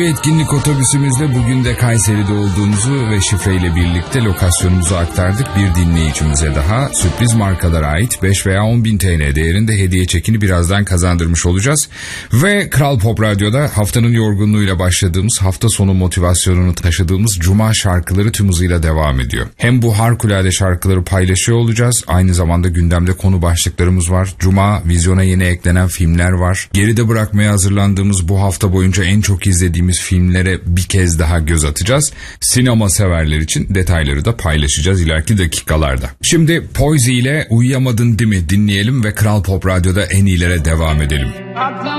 Etkinlik otobüsümüzle bugün de Kayseri'de olduğumuzu ve şifreyle birlikte lokasyonumuzu aktardık. Bir dinleyicimize daha sürpriz markalara ait 5 veya 10 bin TL değerinde hediye çekini birazdan kazandırmış olacağız. Ve Kral Pop Radyo'da haftanın yorgunluğuyla başladığımız, hafta sonu motivasyonunu taşıdığımız Cuma şarkıları tüm hızıyla devam ediyor. Hem bu harikulade şarkıları paylaşıyor olacağız. Aynı zamanda gündemde konu başlıklarımız var. Cuma vizyona yeni eklenen filmler var. Geride bırakmaya hazırlandığımız bu hafta boyunca en çok izlediğimiz filmlere bir kez daha göz atacağız. Sinema severler için detayları da paylaşacağız ileriki dakikalarda. Şimdi Poise ile Uyuyamadın Değil mi dinleyelim ve Kral Pop Radyo'da en iyilere devam edelim.